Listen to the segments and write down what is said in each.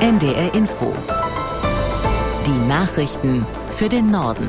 NDR Info. Die Nachrichten für den Norden.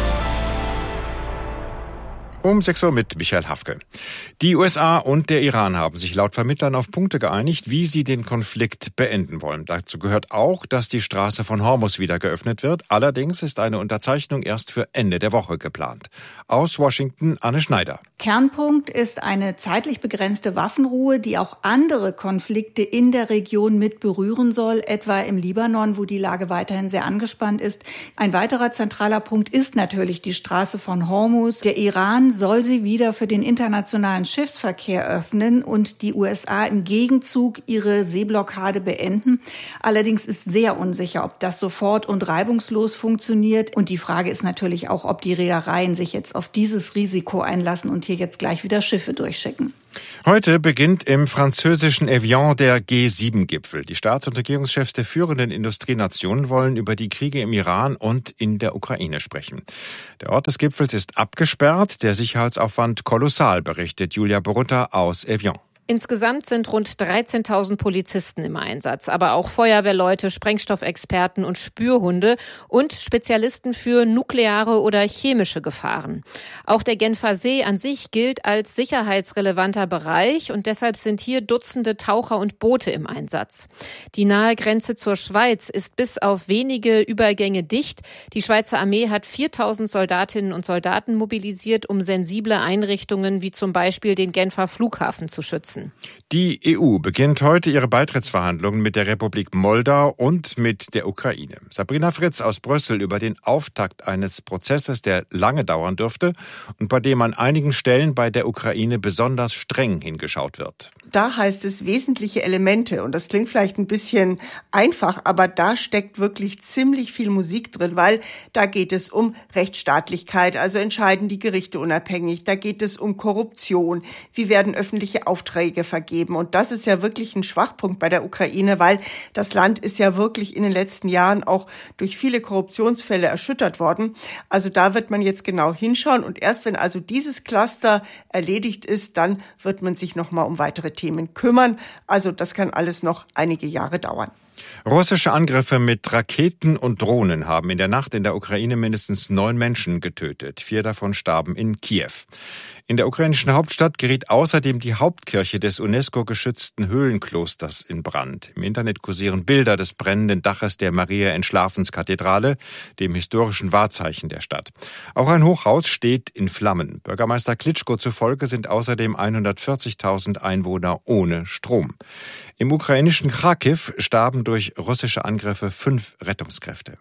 Um 6 Uhr mit Michael Hafke. Die USA und der Iran haben sich laut Vermittlern auf Punkte geeinigt, wie sie den Konflikt beenden wollen. Dazu gehört auch, dass die Straße von Hormuz wieder geöffnet wird. Allerdings ist eine Unterzeichnung erst für Ende der Woche geplant. Aus Washington, Anne Schneider. Kernpunkt ist eine zeitlich begrenzte Waffenruhe, die auch andere Konflikte in der Region mit berühren soll, etwa im Libanon, wo die Lage weiterhin sehr angespannt ist. Ein weiterer zentraler Punkt ist natürlich die Straße von Hormuz. Der Iran soll sie wieder für den internationalen Schiffsverkehr öffnen und die USA im Gegenzug ihre Seeblockade beenden. Allerdings ist sehr unsicher, ob das sofort und reibungslos funktioniert. Und die Frage ist natürlich auch, ob die Reedereien sich jetzt auf dieses Risiko einlassen und hier jetzt gleich wieder Schiffe durchschicken. Heute beginnt im französischen Evian der G7-Gipfel. Die Staats- und Regierungschefs der führenden Industrienationen wollen über die Kriege im Iran und in der Ukraine sprechen. Der Ort des Gipfels ist abgesperrt, der Sicherheitsaufwand kolossal, berichtet Julia Borutta aus Evian. Insgesamt sind rund 13.000 Polizisten im Einsatz, aber auch Feuerwehrleute, Sprengstoffexperten und Spürhunde und Spezialisten für nukleare oder chemische Gefahren. Auch der Genfer See an sich gilt als sicherheitsrelevanter Bereich und deshalb sind hier Dutzende Taucher und Boote im Einsatz. Die nahe Grenze zur Schweiz ist bis auf wenige Übergänge dicht. Die Schweizer Armee hat 4.000 Soldatinnen und Soldaten mobilisiert, um sensible Einrichtungen wie zum Beispiel den Genfer Flughafen zu schützen. Die EU beginnt heute ihre Beitrittsverhandlungen mit der Republik Moldau und mit der Ukraine. Sabrina Fritz aus Brüssel über den Auftakt eines Prozesses, der lange dauern dürfte und bei dem an einigen Stellen bei der Ukraine besonders streng hingeschaut wird. Da heißt es wesentliche Elemente und das klingt vielleicht ein bisschen einfach, aber da steckt wirklich ziemlich viel Musik drin, weil da geht es um Rechtsstaatlichkeit, also entscheiden die Gerichte unabhängig, da geht es um Korruption, wie werden öffentliche Aufträge vergeben und das ist ja wirklich ein Schwachpunkt bei der Ukraine, weil das Land ist ja wirklich in den letzten Jahren auch durch viele Korruptionsfälle erschüttert worden. Also da wird man jetzt genau hinschauen und erst wenn also dieses Cluster erledigt ist, dann wird man sich nochmal um weitere Themen kümmern. Also das kann alles noch einige Jahre dauern. Russische Angriffe mit Raketen und Drohnen haben in der Nacht in der Ukraine mindestens 9 Menschen getötet. 4 davon starben in Kiew. In der ukrainischen Hauptstadt geriet außerdem die Hauptkirche des UNESCO-geschützten Höhlenklosters in Brand. Im Internet kursieren Bilder des brennenden Daches der Maria-Entschlafens-Kathedrale, dem historischen Wahrzeichen der Stadt. Auch ein Hochhaus steht in Flammen. Bürgermeister Klitschko zufolge sind außerdem 140.000 Einwohner ohne Strom. Im ukrainischen Charkiw starben durch russische Angriffe 5 Rettungskräfte.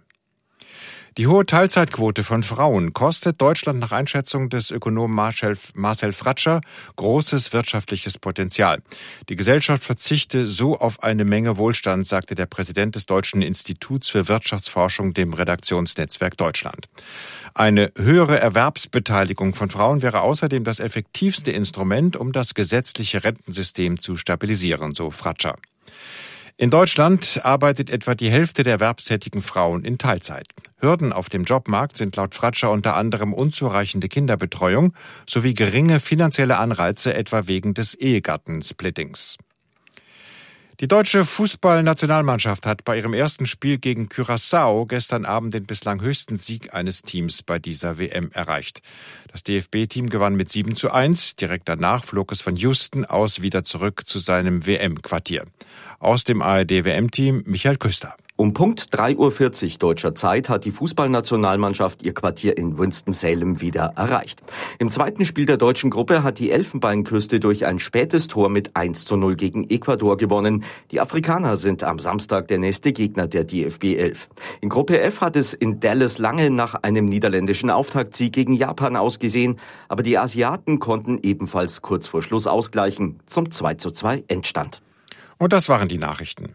Die hohe Teilzeitquote von Frauen kostet Deutschland nach Einschätzung des Ökonomen Marcel Fratscher großes wirtschaftliches Potenzial. Die Gesellschaft verzichte so auf eine Menge Wohlstand, sagte der Präsident des Deutschen Instituts für Wirtschaftsforschung dem Redaktionsnetzwerk Deutschland. Eine höhere Erwerbsbeteiligung von Frauen wäre außerdem das effektivste Instrument, um das gesetzliche Rentensystem zu stabilisieren, so Fratscher. In Deutschland arbeitet etwa die Hälfte der erwerbstätigen Frauen in Teilzeit. Hürden auf dem Jobmarkt sind laut Fratscher unter anderem unzureichende Kinderbetreuung sowie geringe finanzielle Anreize, etwa wegen des Ehegattensplittings. Die deutsche Fußballnationalmannschaft hat bei ihrem ersten Spiel gegen Curaçao gestern Abend den bislang höchsten Sieg eines Teams bei dieser WM erreicht. Das DFB-Team gewann mit 7:1. Direkt danach flog es von Houston aus wieder zurück zu seinem WM-Quartier. Aus dem ARD-WM-Team Michael Küster. Um Punkt 3:40 Uhr deutscher Zeit hat die Fußballnationalmannschaft ihr Quartier in Winston-Salem wieder erreicht. Im zweiten Spiel der deutschen Gruppe hat die Elfenbeinküste durch ein spätes Tor mit 1:0 gegen Ecuador gewonnen. Die Afrikaner sind am Samstag der nächste Gegner der DFB 11. In Gruppe F hat es in Dallas lange nach einem niederländischen Auftaktsieg gegen Japan ausgesehen, aber die Asiaten konnten ebenfalls kurz vor Schluss ausgleichen zum 2:2 Endstand. Und das waren die Nachrichten.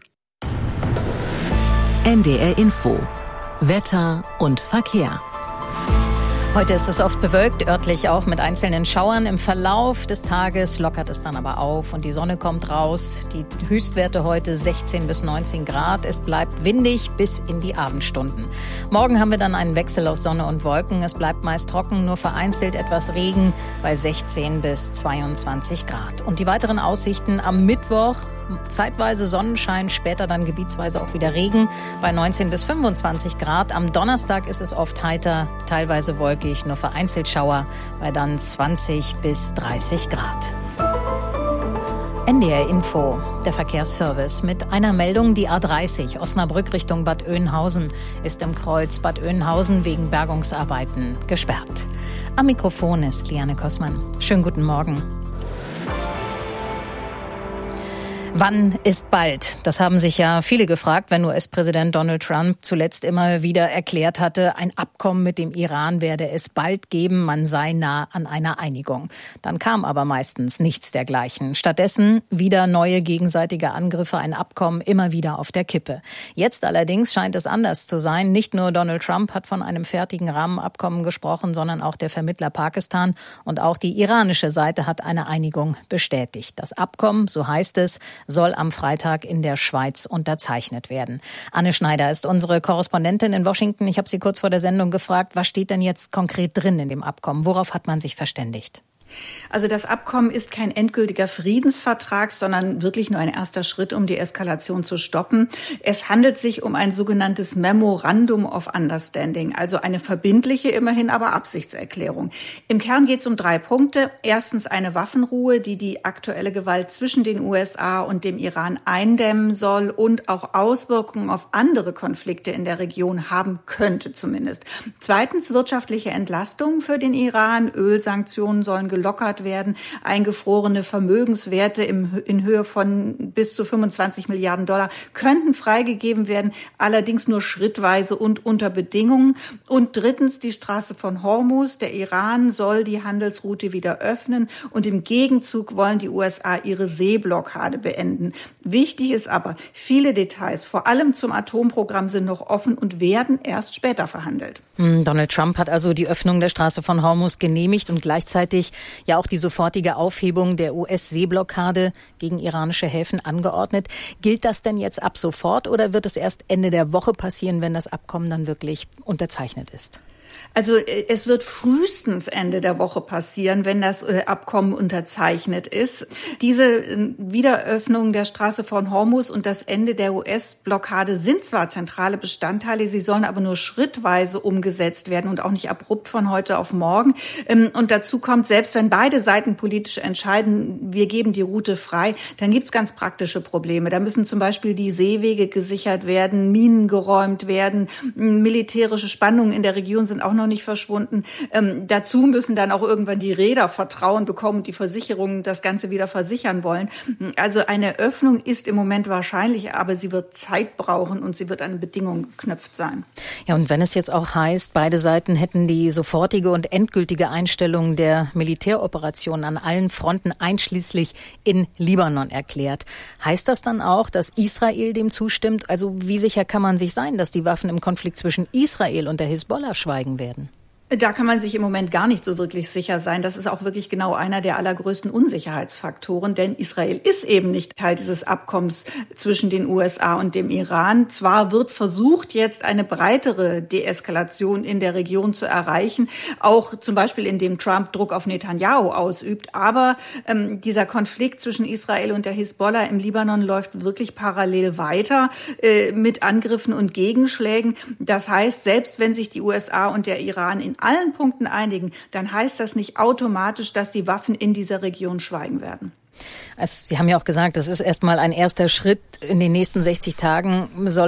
NDR Info. Wetter und Verkehr. Heute ist es oft bewölkt, örtlich auch mit einzelnen Schauern. Im Verlauf des Tages lockert es dann aber auf und die Sonne kommt raus. Die Höchstwerte heute 16 bis 19 Grad. Es bleibt windig bis in die Abendstunden. Morgen haben wir dann einen Wechsel aus Sonne und Wolken. Es bleibt meist trocken, nur vereinzelt etwas Regen bei 16 bis 22 Grad. Und die weiteren Aussichten am Mittwoch. zeitweise Sonnenschein, später dann gebietsweise auch wieder Regen bei 19 bis 25 Grad. Am Donnerstag ist es oft heiter, teilweise wolkig, nur vereinzelt Schauer bei dann 20 bis 30 Grad. NDR Info, der Verkehrsservice mit einer Meldung. Die A30 Osnabrück Richtung Bad Oeynhausen ist im Kreuz Bad Oeynhausen wegen Bergungsarbeiten gesperrt. Am Mikrofon ist Liane Kossmann. Schönen guten Morgen. Wann ist bald? Das haben sich ja viele gefragt, wenn US-Präsident Donald Trump zuletzt immer wieder erklärt hatte, ein Abkommen mit dem Iran werde es bald geben, man sei nah an einer Einigung. Dann kam aber meistens nichts dergleichen. Stattdessen wieder neue gegenseitige Angriffe, ein Abkommen immer wieder auf der Kippe. Jetzt allerdings scheint es anders zu sein. Nicht nur Donald Trump hat von einem fertigen Rahmenabkommen gesprochen, sondern auch der Vermittler Pakistan und auch die iranische Seite hat eine Einigung bestätigt. Das Abkommen, so heißt es, soll am Freitag in der Schweiz unterzeichnet werden. Anne Schneider ist unsere Korrespondentin in Washington. Ich habe sie kurz vor der Sendung gefragt, was steht denn jetzt konkret drin in dem Abkommen? Worauf hat man sich verständigt? Also das Abkommen ist kein endgültiger Friedensvertrag, sondern wirklich nur ein erster Schritt, um die Eskalation zu stoppen. Es handelt sich um ein sogenanntes Memorandum of Understanding, also eine verbindliche, immerhin aber Absichtserklärung. Im Kern geht es um 3 Punkte. Erstens eine Waffenruhe, die die aktuelle Gewalt zwischen den USA und dem Iran eindämmen soll und auch Auswirkungen auf andere Konflikte in der Region haben könnte zumindest. Zweitens wirtschaftliche Entlastung für den Iran. Ölsanktionen sollen gelockert werden. Eingefrorene Vermögenswerte in Höhe von bis zu 25 Milliarden Dollar könnten freigegeben werden, allerdings nur schrittweise und unter Bedingungen. Und drittens die Straße von Hormuz. Der Iran soll die Handelsroute wieder öffnen und im Gegenzug wollen die USA ihre Seeblockade beenden. Wichtig ist aber, viele Details, vor allem zum Atomprogramm, sind noch offen und werden erst später verhandelt. Donald Trump hat also die Öffnung der Straße von Hormuz genehmigt und gleichzeitig ja auch die sofortige Aufhebung der US-Seeblockade gegen iranische Häfen angeordnet. Gilt das denn jetzt ab sofort oder wird es erst Ende der Woche passieren, wenn das Abkommen dann wirklich unterzeichnet ist? Also es wird frühestens Ende der Woche passieren, wenn das Abkommen unterzeichnet ist. Diese Wiederöffnung der Straße von Hormuz und das Ende der US-Blockade sind zwar zentrale Bestandteile, sie sollen aber nur schrittweise umgesetzt werden und auch nicht abrupt von heute auf morgen. Und dazu kommt, selbst wenn beide Seiten politisch entscheiden, wir geben die Route frei, dann gibt es ganz praktische Probleme. Da müssen zum Beispiel die Seewege gesichert werden, Minen geräumt werden, militärische Spannungen in der Region sind auch noch nicht verschwunden. Dazu müssen dann auch irgendwann die Reeder Vertrauen bekommen und die Versicherungen das Ganze wieder versichern wollen. Also eine Öffnung ist im Moment wahrscheinlich, aber sie wird Zeit brauchen und sie wird an Bedingungen geknüpft sein. Ja, und wenn es jetzt auch heißt, beide Seiten hätten die sofortige und endgültige Einstellung der Militäroperationen an allen Fronten einschließlich in Libanon erklärt, heißt das dann auch, dass Israel dem zustimmt? Also wie sicher kann man sich sein, dass die Waffen im Konflikt zwischen Israel und der Hisbollah schweigen werden? Da kann man sich im Moment gar nicht so wirklich sicher sein. Das ist auch wirklich genau einer der allergrößten Unsicherheitsfaktoren, denn Israel ist eben nicht Teil dieses Abkommens zwischen den USA und dem Iran. Zwar wird versucht, jetzt eine breitere Deeskalation in der Region zu erreichen, auch zum Beispiel indem Trump Druck auf Netanyahu ausübt, aber dieser Konflikt zwischen Israel und der Hisbollah im Libanon läuft wirklich parallel weiter mit Angriffen und Gegenschlägen. Das heißt, selbst wenn sich die USA und der Iran in allen Punkten einigen, dann heißt das nicht automatisch, dass die Waffen in dieser Region schweigen werden. Also Sie haben ja auch gesagt, das ist erstmal ein erster Schritt. In den nächsten 60 Tagen soll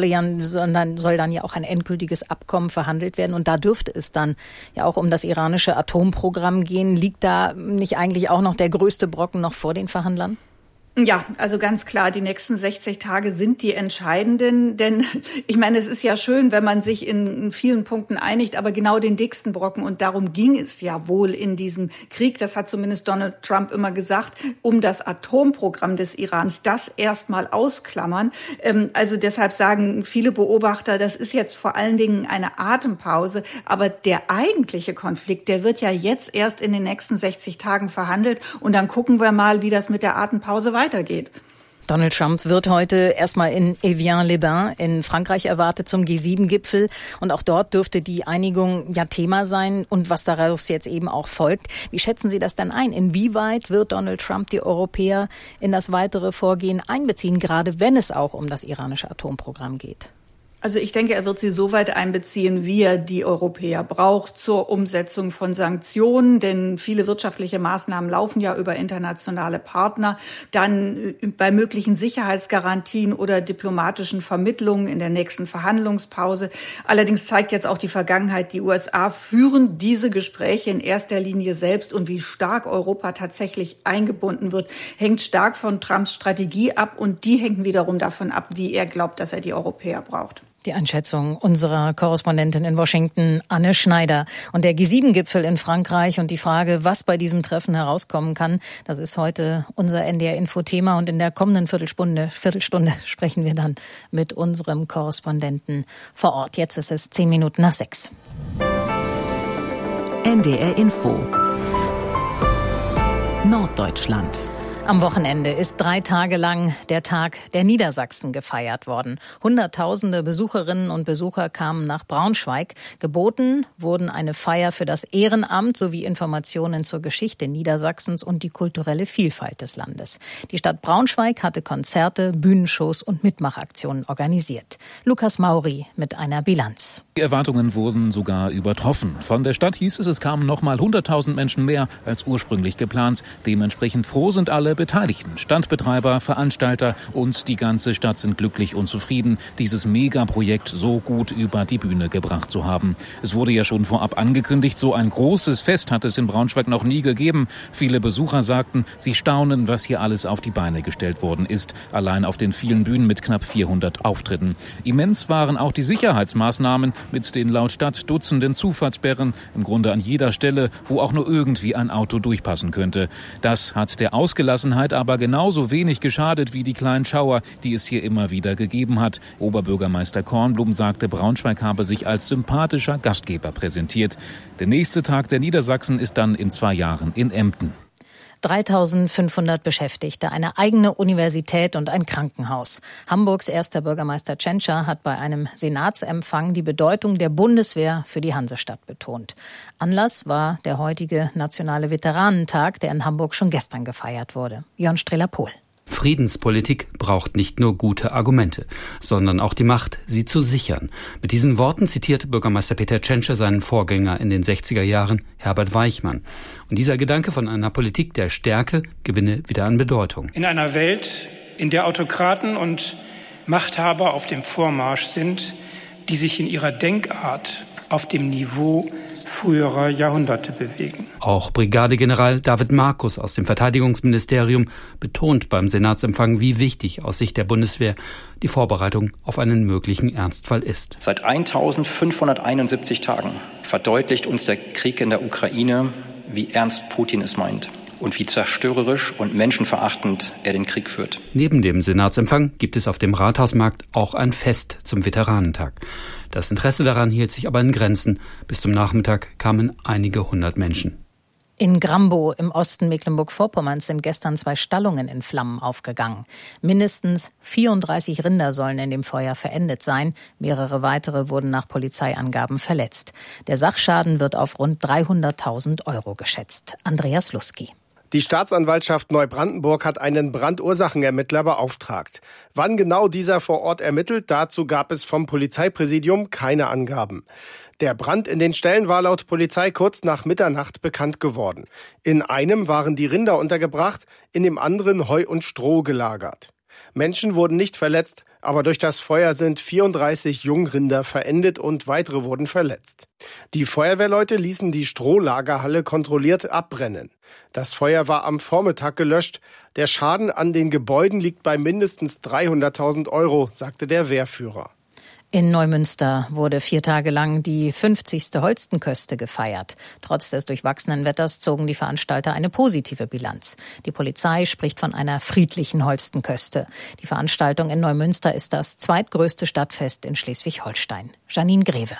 dann ja auch ein endgültiges Abkommen verhandelt werden. Und da dürfte es dann ja auch um das iranische Atomprogramm gehen. Liegt da nicht eigentlich auch noch der größte Brocken noch vor den Verhandlern? Ja, also ganz klar, die nächsten 60 Tage sind die entscheidenden, denn ich meine, es ist ja schön, wenn man sich in vielen Punkten einigt, aber genau den dicksten Brocken, und darum ging es ja wohl in diesem Krieg, das hat zumindest Donald Trump immer gesagt, um das Atomprogramm des Irans, das erstmal ausklammern. Also deshalb sagen viele Beobachter, das ist jetzt vor allen Dingen eine Atempause, aber der eigentliche Konflikt, der wird ja jetzt erst in den nächsten 60 Tagen verhandelt und dann gucken wir mal, wie das mit der Atempause weitergeht. Donald Trump wird heute erstmal in Evian-les-Bains in Frankreich erwartet zum G7-Gipfel. Und auch dort dürfte die Einigung ja Thema sein und was daraus jetzt eben auch folgt. Wie schätzen Sie das denn ein? Inwieweit wird Donald Trump die Europäer in das weitere Vorgehen einbeziehen, gerade wenn es auch um das iranische Atomprogramm geht? Also ich denke, er wird sie so weit einbeziehen, wie er die Europäer braucht zur Umsetzung von Sanktionen, denn viele wirtschaftliche Maßnahmen laufen ja über internationale Partner. Dann bei möglichen Sicherheitsgarantien oder diplomatischen Vermittlungen in der nächsten Verhandlungspause. Allerdings zeigt jetzt auch die Vergangenheit, die USA führen diese Gespräche in erster Linie selbst und wie stark Europa tatsächlich eingebunden wird, hängt stark von Trumps Strategie ab und die hängt wiederum davon ab, wie er glaubt, dass er die Europäer braucht. Die Einschätzung unserer Korrespondentin in Washington, Anne Schneider. Und der G7-Gipfel in Frankreich und die Frage, was bei diesem Treffen herauskommen kann, das ist heute unser NDR-Info-Thema. Und in der kommenden Viertelstunde sprechen wir dann mit unserem Korrespondenten vor Ort. Jetzt ist es 6:10. NDR-Info Norddeutschland. Am Wochenende ist 3 Tage lang der Tag der Niedersachsen gefeiert worden. Hunderttausende Besucherinnen und Besucher kamen nach Braunschweig. Geboten wurden eine Feier für das Ehrenamt sowie Informationen zur Geschichte Niedersachsens und die kulturelle Vielfalt des Landes. Die Stadt Braunschweig hatte Konzerte, Bühnenshows und Mitmachaktionen organisiert. Lukas Mauri mit einer Bilanz. Die Erwartungen wurden sogar übertroffen. Von der Stadt hieß es kamen nochmal 100.000 Menschen mehr als ursprünglich geplant. Dementsprechend froh sind alle Beteiligten. Standbetreiber, Veranstalter und die ganze Stadt sind glücklich und zufrieden, dieses Megaprojekt so gut über die Bühne gebracht zu haben. Es wurde ja schon vorab angekündigt, so ein großes Fest hat es in Braunschweig noch nie gegeben. Viele Besucher sagten, sie staunen, was hier alles auf die Beine gestellt worden ist. Allein auf den vielen Bühnen mit knapp 400 Auftritten. Immens waren auch die Sicherheitsmaßnahmen mit den laut Stadt Dutzenden Zufahrtssperren, im Grunde an jeder Stelle, wo auch nur irgendwie ein Auto durchpassen könnte. Das hat der Ausgelassenheit aber genauso wenig geschadet wie die kleinen Schauer, die es hier immer wieder gegeben hat. Oberbürgermeister Kornblum sagte, Braunschweig habe sich als sympathischer Gastgeber präsentiert. Der nächste Tag der Niedersachsen ist dann in 2 Jahren in Emden. 3.500 Beschäftigte, eine eigene Universität und ein Krankenhaus. Hamburgs erster Bürgermeister Tschentscher hat bei einem Senatsempfang die Bedeutung der Bundeswehr für die Hansestadt betont. Anlass war der heutige Nationale Veteranentag, der in Hamburg schon gestern gefeiert wurde. Jörn Streller-Pohl. Friedenspolitik braucht nicht nur gute Argumente, sondern auch die Macht, sie zu sichern. Mit diesen Worten zitiert Bürgermeister Peter Tschentscher seinen Vorgänger in den 60er Jahren, Herbert Weichmann. Und dieser Gedanke von einer Politik der Stärke gewinne wieder an Bedeutung. In einer Welt, in der Autokraten und Machthaber auf dem Vormarsch sind, die sich in ihrer Denkart auf dem Niveau früherer Jahrhunderte bewegen. Auch Brigadegeneral David Markus aus dem Verteidigungsministerium betont beim Senatsempfang, wie wichtig aus Sicht der Bundeswehr die Vorbereitung auf einen möglichen Ernstfall ist. Seit 1571 Tagen verdeutlicht uns der Krieg in der Ukraine, wie ernst Putin es meint und wie zerstörerisch und menschenverachtend er den Krieg führt. Neben dem Senatsempfang gibt es auf dem Rathausmarkt auch ein Fest zum Veteranentag. Das Interesse daran hielt sich aber in Grenzen. Bis zum Nachmittag kamen einige 100 Menschen. In Grambow im Osten Mecklenburg-Vorpommerns sind gestern 2 Stallungen in Flammen aufgegangen. Mindestens 34 Rinder sollen in dem Feuer verendet sein. Mehrere weitere wurden nach Polizeiangaben verletzt. Der Sachschaden wird auf rund 300.000 € geschätzt. Andreas Luski. Die Staatsanwaltschaft Neubrandenburg hat einen Brandursachenermittler beauftragt. Wann genau dieser vor Ort ermittelt, dazu gab es vom Polizeipräsidium keine Angaben. Der Brand in den Ställen war laut Polizei kurz nach Mitternacht bekannt geworden. In einem waren die Rinder untergebracht, in dem anderen Heu und Stroh gelagert. Menschen wurden nicht verletzt, aber durch das Feuer sind 34 Jungrinder verendet und weitere wurden verletzt. Die Feuerwehrleute ließen die Strohlagerhalle kontrolliert abbrennen. Das Feuer war am Vormittag gelöscht. Der Schaden an den Gebäuden liegt bei mindestens 300.000 €, sagte der Wehrführer. In Neumünster wurde 4 Tage lang die 50. Holstenköste gefeiert. Trotz des durchwachsenen Wetters zogen die Veranstalter eine positive Bilanz. Die Polizei spricht von einer friedlichen Holstenköste. Die Veranstaltung in Neumünster ist das zweitgrößte Stadtfest in Schleswig-Holstein. Janine Greve.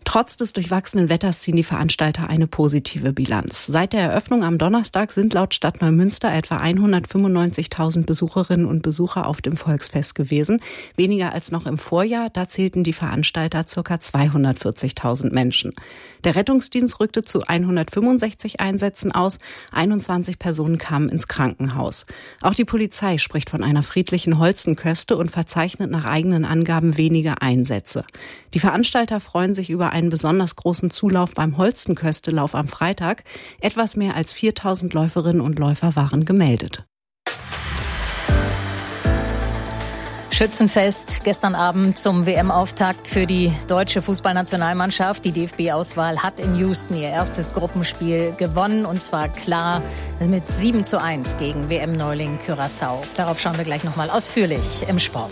Trotz des durchwachsenen Wetters ziehen die Veranstalter eine positive Bilanz. Seit der Eröffnung am Donnerstag sind laut Stadt Neumünster etwa 195.000 Besucherinnen und Besucher auf dem Volksfest gewesen. Weniger als noch im Vorjahr, da zählten die Veranstalter ca. 240.000 Menschen. Der Rettungsdienst rückte zu 165 Einsätzen aus, 21 Personen kamen ins Krankenhaus. Auch die Polizei spricht von einer friedlichen Holstenköste und verzeichnet nach eigenen Angaben wenige Einsätze. Die Veranstalter freuen sich über einen besonders großen Zulauf beim Holstenköstelauf am Freitag. Etwas mehr als 4.000 Läuferinnen und Läufer waren gemeldet. Schützenfest gestern Abend zum WM-Auftakt für die deutsche Fußballnationalmannschaft. Die DFB-Auswahl hat in Houston ihr erstes Gruppenspiel gewonnen, und zwar klar mit 7:1 gegen WM-Neuling Curaçao. Darauf schauen wir gleich nochmal ausführlich im Sport.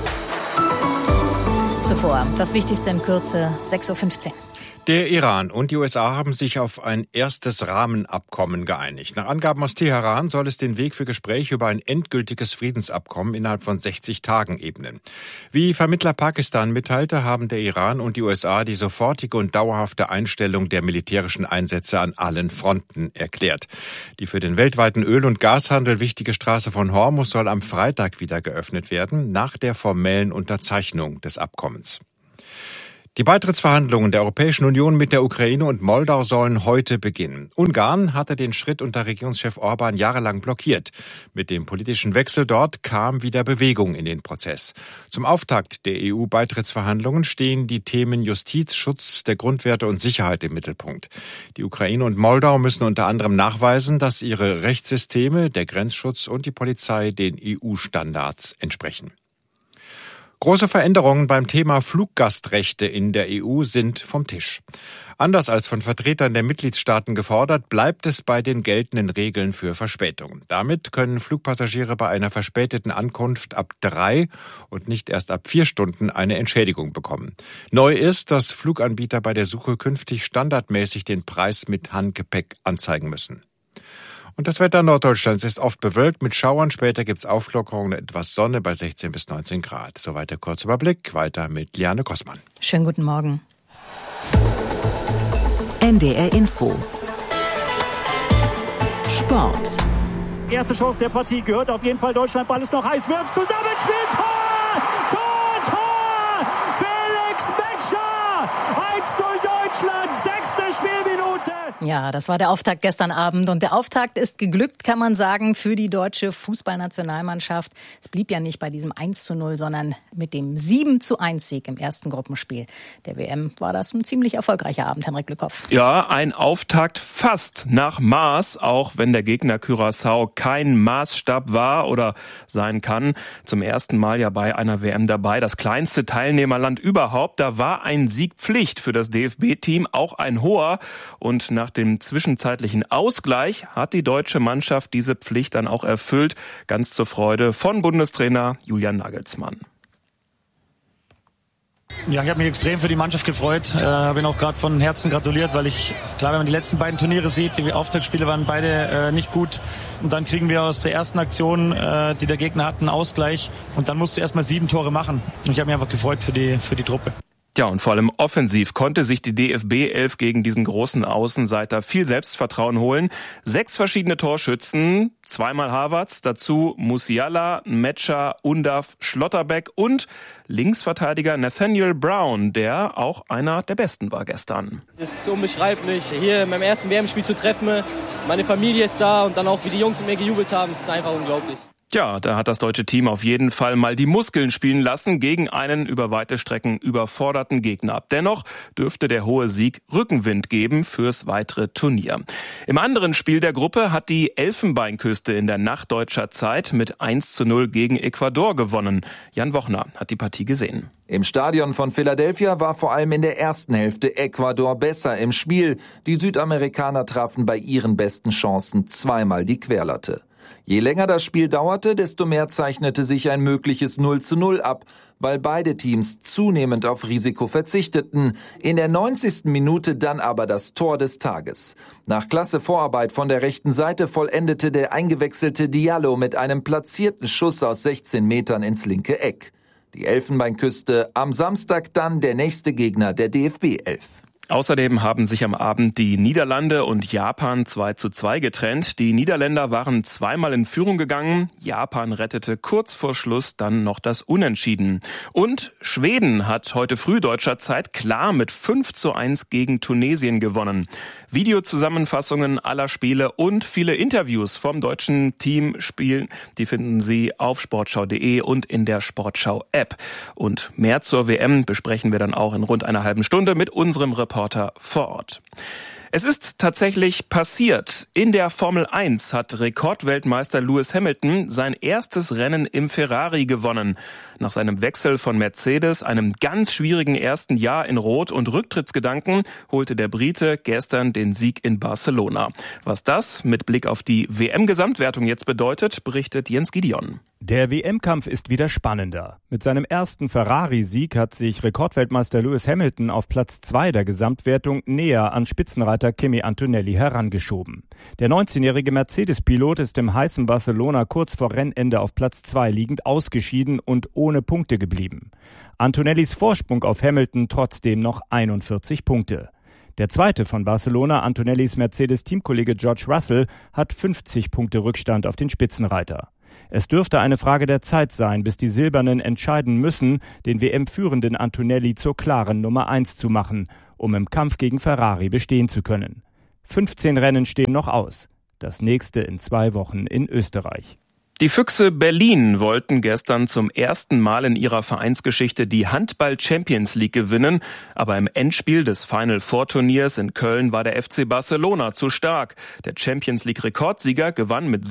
Zuvor das Wichtigste in Kürze, 6:15 Uhr. Der Iran und die USA haben sich auf ein erstes Rahmenabkommen geeinigt. Nach Angaben aus Teheran soll es den Weg für Gespräche über ein endgültiges Friedensabkommen innerhalb von 60 Tagen ebnen. Wie Vermittler Pakistan mitteilte, haben der Iran und die USA die sofortige und dauerhafte Einstellung der militärischen Einsätze an allen Fronten erklärt. Die für den weltweiten Öl- und Gashandel wichtige Straße von Hormuz soll am Freitag wieder geöffnet werden, nach der formellen Unterzeichnung des Abkommens. Die Beitrittsverhandlungen der Europäischen Union mit der Ukraine und Moldau sollen heute beginnen. Ungarn hatte den Schritt unter Regierungschef Orban jahrelang blockiert. Mit dem politischen Wechsel dort kam wieder Bewegung in den Prozess. Zum Auftakt der EU-Beitrittsverhandlungen stehen die Themen Justiz, Schutz der Grundwerte und Sicherheit im Mittelpunkt. Die Ukraine und Moldau müssen unter anderem nachweisen, dass ihre Rechtssysteme, der Grenzschutz und die Polizei den EU-Standards entsprechen. Große Veränderungen beim Thema Fluggastrechte in der EU sind vom Tisch. Anders als von Vertretern der Mitgliedstaaten gefordert, bleibt es bei den geltenden Regeln für Verspätungen. Damit können Flugpassagiere bei einer verspäteten Ankunft ab 3 und nicht erst ab 4 Stunden eine Entschädigung bekommen. Neu ist, dass Fluganbieter bei der Suche künftig standardmäßig den Preis mit Handgepäck anzeigen müssen. Und das Wetter Norddeutschlands ist oft bewölkt mit Schauern. Später gibt's Auflockerungen, etwas Sonne bei 16 bis 19 Grad. Soweit der Kurzüberblick. Weiter mit Liane Kossmann. Schönen guten Morgen. NDR Info. Sport. Erste Chance der Partie gehört auf jeden Fall Deutschland. Ball ist noch heiß. Wirtz Zusammenspiel. Tor! Tor! Tor! Felix Metscher! 1:0 Deutschland. 6. Spielminute. Ja, das war der Auftakt gestern Abend. Und der Auftakt ist geglückt, kann man sagen, für die deutsche Fußballnationalmannschaft. Es blieb ja nicht bei diesem 1:0, sondern mit dem 7:1 Sieg im ersten Gruppenspiel der WM war das ein ziemlich erfolgreicher Abend, Henrik Glückhoff. Ja, ein Auftakt fast nach Maß, auch wenn der Gegner Curaçao kein Maßstab war oder sein kann. Zum ersten Mal ja bei einer WM dabei, das kleinste Teilnehmerland überhaupt. Da war ein Sieg Pflicht für das DFB-Team, auch ein hoher. Und nach dem zwischenzeitlichen Ausgleich hat die deutsche Mannschaft diese Pflicht dann auch erfüllt, ganz zur Freude von Bundestrainer Julian Nagelsmann. Ja, ich habe mich extrem für die Mannschaft gefreut. Habe ihn auch gerade von Herzen gratuliert, weil klar, wenn man die letzten beiden Turniere sieht, die Auftaktspiele waren beide nicht gut. Und dann kriegen wir aus der ersten Aktion, die der Gegner hat, einen Ausgleich. Und dann musst du erstmal 7 Tore machen. Und ich habe mich einfach gefreut für die Truppe. Ja, und vor allem offensiv konnte sich die DFB-11 gegen diesen großen Außenseiter viel Selbstvertrauen holen. 6 verschiedene Torschützen, 2-mal Havertz, dazu Musiala, Metscher, Undav, Schlotterbeck und Linksverteidiger Nathaniel Brown, der auch einer der Besten war gestern. Es ist unbeschreiblich, hier in meinem ersten WM-Spiel zu treffen. Meine Familie ist da und dann auch, wie die Jungs mit mir gejubelt haben, das ist einfach unglaublich. Ja, da hat das deutsche Team auf jeden Fall mal die Muskeln spielen lassen gegen einen über weite Strecken überforderten Gegner. Dennoch dürfte der hohe Sieg Rückenwind geben fürs weitere Turnier. Im anderen Spiel der Gruppe hat die Elfenbeinküste in der Nacht deutscher Zeit mit 1:0 gegen Ecuador gewonnen. Jan Wochner hat die Partie gesehen. Im Stadion von Philadelphia war vor allem in der ersten Hälfte Ecuador besser im Spiel. Die Südamerikaner trafen bei ihren besten Chancen 2-mal die Querlatte. Je länger das Spiel dauerte, desto mehr zeichnete sich ein mögliches 0:0 ab, weil beide Teams zunehmend auf Risiko verzichteten. In der 90. Minute dann aber das Tor des Tages. Nach klasse Vorarbeit von der rechten Seite vollendete der eingewechselte Diallo mit einem platzierten Schuss aus 16 Metern ins linke Eck. Die Elfenbeinküste, am Samstag dann der nächste Gegner der DFB 11. Außerdem haben sich am Abend die Niederlande und Japan 2:2 getrennt. Die Niederländer waren zweimal in Führung gegangen. Japan rettete kurz vor Schluss dann noch das Unentschieden. Und Schweden hat heute früh deutscher Zeit klar mit 5:1 gegen Tunesien gewonnen. Videozusammenfassungen aller Spiele und viele Interviews vom deutschen Team spielen, die finden Sie auf sportschau.de und in der Sportschau-App. Und mehr zur WM besprechen wir dann auch in rund einer halben Stunde mit unserem Reporter vor Ort. Es ist tatsächlich passiert. In der Formel 1 hat Rekordweltmeister Lewis Hamilton sein erstes Rennen im Ferrari gewonnen. Nach seinem Wechsel von Mercedes, einem ganz schwierigen ersten Jahr in Rot und Rücktrittsgedanken, holte der Brite gestern den Sieg in Barcelona. Was das mit Blick auf die WM-Gesamtwertung jetzt bedeutet, berichtet Jens Gideon. Der WM-Kampf ist wieder spannender. Mit seinem ersten Ferrari-Sieg hat sich Rekordweltmeister Lewis Hamilton auf Platz 2 der Gesamtwertung näher an Spitzenreiter Kimi Antonelli herangeschoben. Der 19-jährige Mercedes-Pilot ist im heißen Barcelona kurz vor Rennende auf Platz 2 liegend ausgeschieden und ohne Punkte geblieben. Antonellis Vorsprung auf Hamilton trotzdem noch 41 Punkte. Der zweite von Barcelona, Antonellis Mercedes-Teamkollege George Russell, hat 50 Punkte Rückstand auf den Spitzenreiter. Es dürfte eine Frage der Zeit sein, bis die Silbernen entscheiden müssen, den WM-führenden Antonelli zur klaren Nummer 1 zu machen, um im Kampf gegen Ferrari bestehen zu können. 15 Rennen stehen noch aus. Das nächste in 2 Wochen in Österreich. Die Füchse Berlin wollten gestern zum ersten Mal in ihrer Vereinsgeschichte die Handball-Champions League gewinnen, aber im Endspiel des Final-Four-Turniers in Köln war der FC Barcelona zu stark. Der Champions League-Rekordsieger gewann mit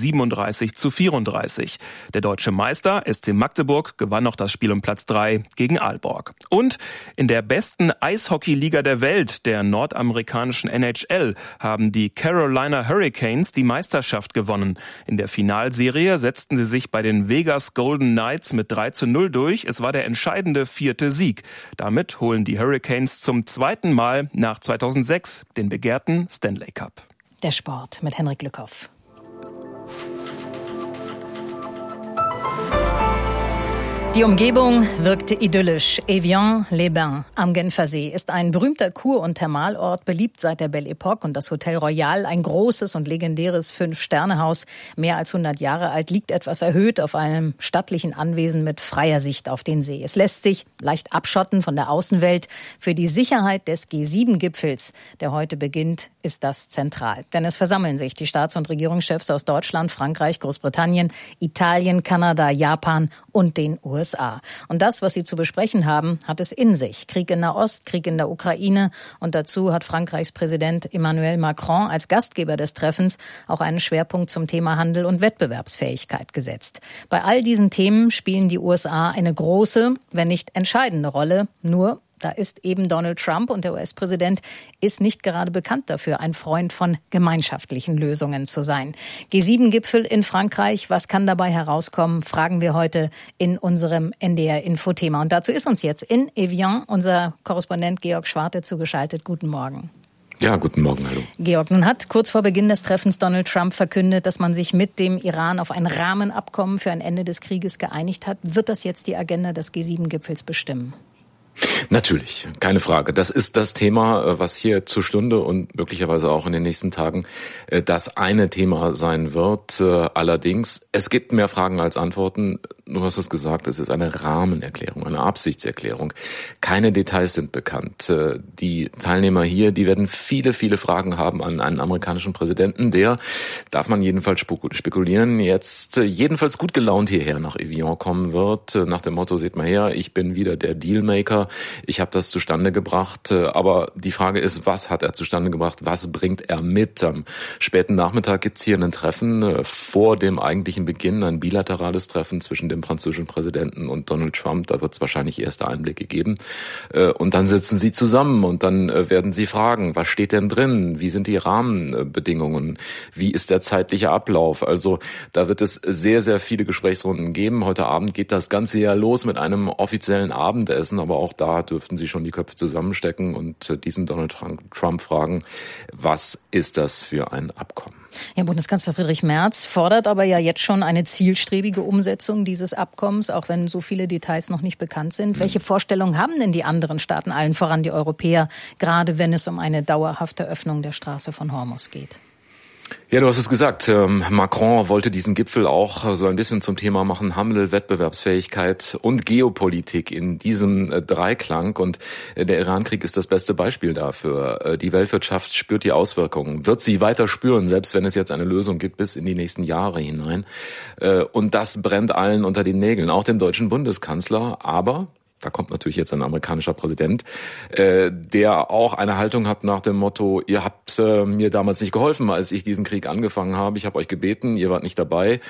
37:34. Der deutsche Meister SC Magdeburg gewann noch das Spiel um Platz 3 gegen Aalborg. Und in der besten Eishockey-Liga der Welt, der nordamerikanischen NHL, haben die Carolina Hurricanes die Meisterschaft gewonnen. In der Finalserie setzten sie sich bei den Vegas Golden Knights mit 3:0 durch. Es war der entscheidende 4. Sieg. Damit holen die Hurricanes zum 2. Mal nach 2006 den begehrten Stanley Cup. Der Sport mit Henrik Lückhoff. Die Umgebung wirkte idyllisch. Evian-les-Bains am Genfersee ist ein berühmter Kur- und Thermalort, beliebt seit der Belle Époque, und das Hotel Royal, ein großes und legendäres 5-Sterne-Haus, mehr als 100 Jahre alt, liegt etwas erhöht auf einem stattlichen Anwesen mit freier Sicht auf den See. Es lässt sich leicht abschotten von der Außenwelt. Für die Sicherheit des G7-Gipfels, der heute beginnt, ist das zentral. Denn es versammeln sich die Staats- und Regierungschefs aus Deutschland, Frankreich, Großbritannien, Italien, Kanada, Japan und den USA. Und das, was sie zu besprechen haben, hat es in sich. Krieg in Nahost, Krieg in der Ukraine. Und dazu hat Frankreichs Präsident Emmanuel Macron als Gastgeber des Treffens auch einen Schwerpunkt zum Thema Handel und Wettbewerbsfähigkeit gesetzt. Bei all diesen Themen spielen die USA eine große, wenn nicht entscheidende Rolle. Nur da ist eben Donald Trump, und der US-Präsident ist nicht gerade bekannt dafür, ein Freund von gemeinschaftlichen Lösungen zu sein. G7-Gipfel in Frankreich, was kann dabei herauskommen, fragen wir heute in unserem NDR-Info-Thema. Und dazu ist uns jetzt in Evian unser Korrespondent Georg Schwarte zugeschaltet. Guten Morgen. Ja, guten Morgen, hallo. Georg, nun hat kurz vor Beginn des Treffens Donald Trump verkündet, dass man sich mit dem Iran auf ein Rahmenabkommen für ein Ende des Krieges geeinigt hat. Wird das jetzt die Agenda des G7-Gipfels bestimmen? Natürlich, keine Frage. Das ist das Thema, was hier zur Stunde und möglicherweise auch in den nächsten Tagen das eine Thema sein wird. Allerdings, es gibt mehr Fragen als Antworten. Du hast es gesagt, es ist eine Rahmenerklärung, eine Absichtserklärung. Keine Details sind bekannt. Die Teilnehmer hier, die werden viele, viele Fragen haben an einen amerikanischen Präsidenten, der, darf man jedenfalls spekulieren, jetzt jedenfalls gut gelaunt hierher nach Evian kommen wird. Nach dem Motto, seht mal her, ich bin wieder der Dealmaker. Ich habe das zustande gebracht, aber die Frage ist, was hat er zustande gebracht, was bringt er mit? Am späten Nachmittag gibt's hier ein Treffen vor dem eigentlichen Beginn, ein bilaterales Treffen zwischen dem französischen Präsidenten und Donald Trump. Da wird es wahrscheinlich erste Einblicke geben. Und dann sitzen sie zusammen und dann werden sie fragen, was steht denn drin? Wie sind die Rahmenbedingungen? Wie ist der zeitliche Ablauf? Also da wird es sehr, sehr viele Gesprächsrunden geben. Heute Abend geht das Ganze ja los mit einem offiziellen Abendessen, aber auch da dürften sie schon die Köpfe zusammenstecken und diesen Donald Trump fragen, was ist das für ein Abkommen? Ja, Bundeskanzler Friedrich Merz fordert aber ja jetzt schon eine zielstrebige Umsetzung dieses des Abkommens, auch wenn so viele Details noch nicht bekannt sind. Welche Vorstellungen haben denn die anderen Staaten, allen voran die Europäer, gerade wenn es um eine dauerhafte Öffnung der Straße von Hormuz geht? Ja, du hast es gesagt. Macron wollte diesen Gipfel auch so ein bisschen zum Thema machen, Handel, Wettbewerbsfähigkeit und Geopolitik in diesem Dreiklang. Und der Iran-Krieg ist das beste Beispiel dafür. Die Weltwirtschaft spürt die Auswirkungen, wird sie weiter spüren, selbst wenn es jetzt eine Lösung gibt bis in die nächsten Jahre hinein. Und das brennt allen unter den Nägeln, auch dem deutschen Bundeskanzler. Aber da kommt natürlich jetzt ein amerikanischer Präsident, der auch eine Haltung hat nach dem Motto, ihr habt mir damals nicht geholfen, als ich diesen Krieg angefangen habe. Ich habe euch gebeten, ihr wart nicht dabei.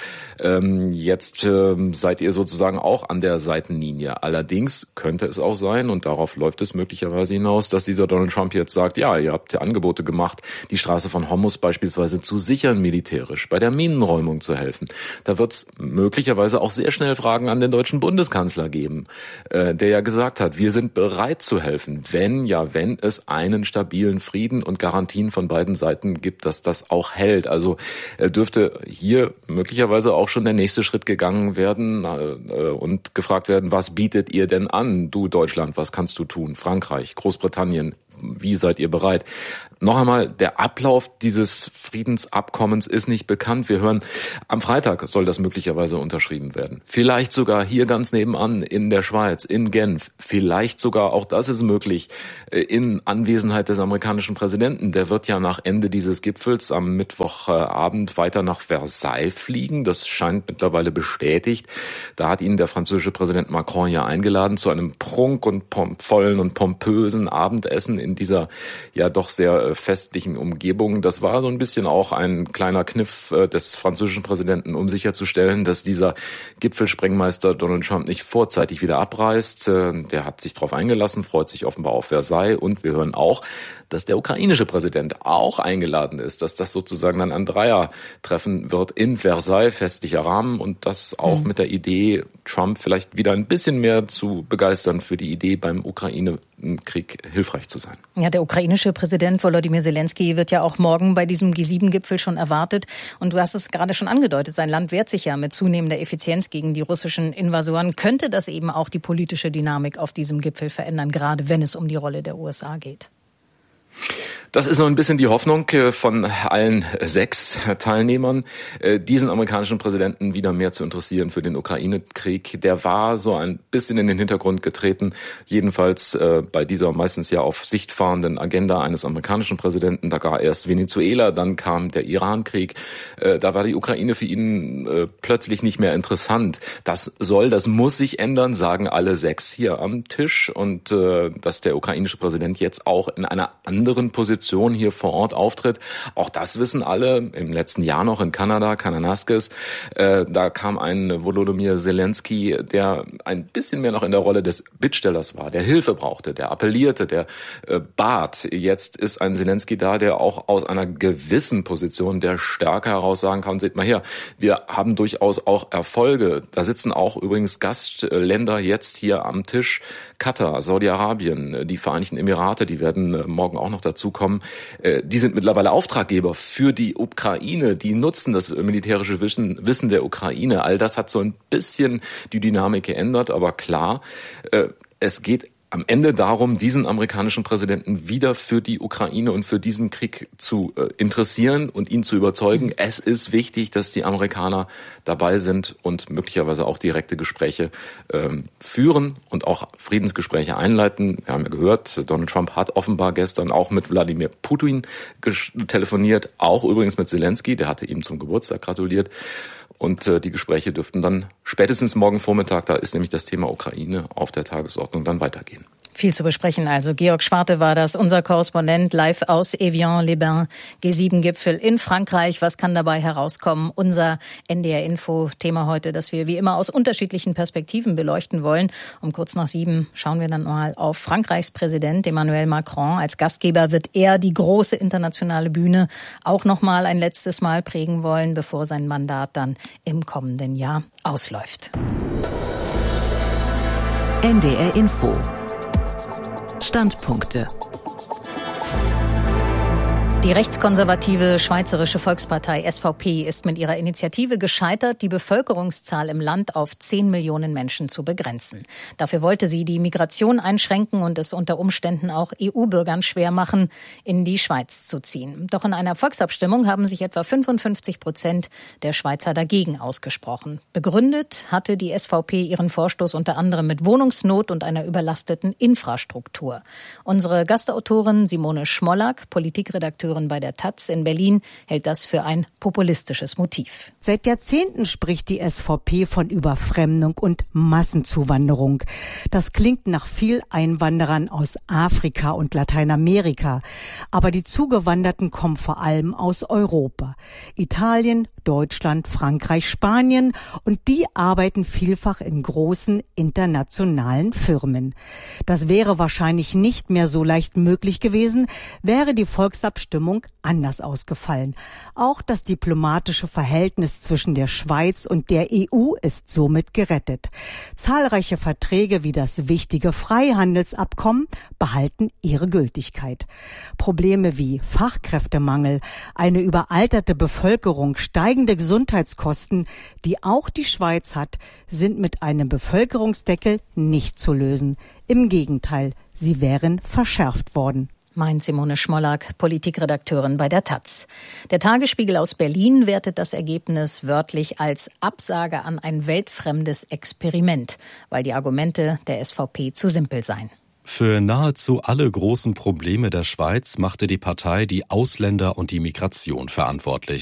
Jetzt seid ihr sozusagen auch an der Seitenlinie. Allerdings könnte es auch sein, und darauf läuft es möglicherweise hinaus, dass dieser Donald Trump jetzt sagt, ja, ihr habt ja Angebote gemacht, die Straße von Hormuz beispielsweise zu sichern militärisch, bei der Minenräumung zu helfen. Da wird es möglicherweise auch sehr schnell Fragen an den deutschen Bundeskanzler geben, der ja gesagt hat, wir sind bereit zu helfen, wenn es einen stabilen Frieden und Garantien von beiden Seiten gibt, dass das auch hält. Also dürfte hier möglicherweise auch schon der nächste Schritt gegangen werden und gefragt werden, was bietet ihr denn an? Du Deutschland, was kannst du tun? Frankreich, Großbritannien, wie seid ihr bereit? Noch einmal, der Ablauf dieses Friedensabkommens ist nicht bekannt. Wir hören, am Freitag soll das möglicherweise unterschrieben werden. Vielleicht sogar hier ganz nebenan in der Schweiz, in Genf. Vielleicht sogar, auch das ist möglich, in Anwesenheit des amerikanischen Präsidenten. Der wird ja nach Ende dieses Gipfels am Mittwochabend weiter nach Versailles fliegen. Das scheint mittlerweile bestätigt. Da hat ihn der französische Präsident Macron ja eingeladen zu einem prunk- und vollen und pompösen Abendessen in dieser ja doch sehr festlichen Umgebung. Das war so ein bisschen auch ein kleiner Kniff des französischen Präsidenten, um sicherzustellen, dass dieser Gipfelsprengmeister Donald Trump nicht vorzeitig wieder abreist. Der hat sich darauf eingelassen, freut sich offenbar auf Versailles, und wir hören auch, dass der ukrainische Präsident auch eingeladen ist, dass das sozusagen dann ein Dreiertreffen wird in Versailles, festlicher Rahmen, und das auch mit der Idee, Trump vielleicht wieder ein bisschen mehr zu begeistern für die Idee, beim Ukraine-Krieg hilfreich zu sein. Ja, der ukrainische Präsident Volodymyr Zelensky wird ja auch morgen bei diesem G7-Gipfel schon erwartet. Und du hast es gerade schon angedeutet, sein Land wehrt sich ja mit zunehmender Effizienz gegen die russischen Invasoren. Könnte das eben auch die politische Dynamik auf diesem Gipfel verändern, gerade wenn es um die Rolle der USA geht? Das ist so ein bisschen die Hoffnung von allen 6 Teilnehmern, diesen amerikanischen Präsidenten wieder mehr zu interessieren für den Ukraine-Krieg. Der war so ein bisschen in den Hintergrund getreten, jedenfalls bei dieser meistens ja auf Sicht fahrenden Agenda eines amerikanischen Präsidenten. Da war erst Venezuela, dann kam der Iran-Krieg. Da war die Ukraine für ihn plötzlich nicht mehr interessant. Das muss sich ändern, sagen alle 6 hier am Tisch. Und dass der ukrainische Präsident jetzt auch in einer anderen Position hier vor Ort auftritt. Auch das wissen alle. Im letzten Jahr noch in Kanada, Kananaskis, da kam ein Volodymyr Zelensky, der ein bisschen mehr noch in der Rolle des Bittstellers war, der Hilfe brauchte, der appellierte, der bat. Jetzt ist ein Zelensky da, der auch aus einer gewissen Position der Stärke heraus sagen kann, seht mal her, wir haben durchaus auch Erfolge. Da sitzen auch übrigens Gastländer jetzt hier am Tisch. Katar, Saudi-Arabien, die Vereinigten Emirate, die werden morgen auch noch dazukommen. Die sind mittlerweile Auftraggeber für die Ukraine. Die nutzen das militärische Wissen der Ukraine. All das hat so ein bisschen die Dynamik geändert. Aber klar, es geht am Ende darum, diesen amerikanischen Präsidenten wieder für die Ukraine und für diesen Krieg zu interessieren und ihn zu überzeugen. Es ist wichtig, dass die Amerikaner dabei sind und möglicherweise auch direkte Gespräche führen und auch Friedensgespräche einleiten. Wir haben ja gehört, Donald Trump hat offenbar gestern auch mit Wladimir Putin telefoniert, auch übrigens mit Zelensky, der hatte ihm zum Geburtstag gratuliert. Und die Gespräche dürften dann spätestens morgen Vormittag, da ist nämlich das Thema Ukraine auf der Tagesordnung, dann weitergehen. Viel zu besprechen also. Georg Schwarte war das, unser Korrespondent, live aus Evian-les-Bains, G7-Gipfel in Frankreich. Was kann dabei herauskommen? Unser NDR-Info-Thema heute, das wir wie immer aus unterschiedlichen Perspektiven beleuchten wollen. Um kurz nach 7 schauen wir dann mal auf Frankreichs Präsident Emmanuel Macron. Als Gastgeber wird er die große internationale Bühne auch noch mal ein letztes Mal prägen wollen, bevor sein Mandat dann im kommenden Jahr ausläuft. NDR Info. Standpunkte. Die rechtskonservative Schweizerische Volkspartei SVP ist mit ihrer Initiative gescheitert, die Bevölkerungszahl im Land auf 10 Millionen Menschen zu begrenzen. Dafür wollte sie die Migration einschränken und es unter Umständen auch EU-Bürgern schwer machen, in die Schweiz zu ziehen. Doch in einer Volksabstimmung haben sich etwa 55% der Schweizer dagegen ausgesprochen. Begründet hatte die SVP ihren Vorstoß unter anderem mit Wohnungsnot und einer überlasteten Infrastruktur. Unsere Gastautorin Simone Schmollack, Politikredakteurin bei der Taz in Berlin, hält das für ein populistisches Motiv. Seit Jahrzehnten spricht die SVP von Überfremdung und Massenzuwanderung. Das klingt nach viel Einwanderern aus Afrika und Lateinamerika. Aber die Zugewanderten kommen vor allem aus Europa. Italien, Deutschland, Frankreich, Spanien, und die arbeiten vielfach in großen internationalen Firmen. Das wäre wahrscheinlich nicht mehr so leicht möglich gewesen, wäre die Volksabstimmung anders ausgefallen. Auch das diplomatische Verhältnis zwischen der Schweiz und der EU ist somit gerettet. Zahlreiche Verträge wie das wichtige Freihandelsabkommen behalten ihre Gültigkeit. Probleme wie Fachkräftemangel, eine überalterte Bevölkerung, steigende Gesundheitskosten, die auch die Schweiz hat, sind mit einem Bevölkerungsdeckel nicht zu lösen. Im Gegenteil, sie wären verschärft worden. Meint Simone Schmollack, Politikredakteurin bei der Taz. Der Tagesspiegel aus Berlin wertet das Ergebnis wörtlich als Absage an ein weltfremdes Experiment, weil die Argumente der SVP zu simpel seien. Für nahezu alle großen Probleme der Schweiz machte die Partei die Ausländer und die Migration verantwortlich.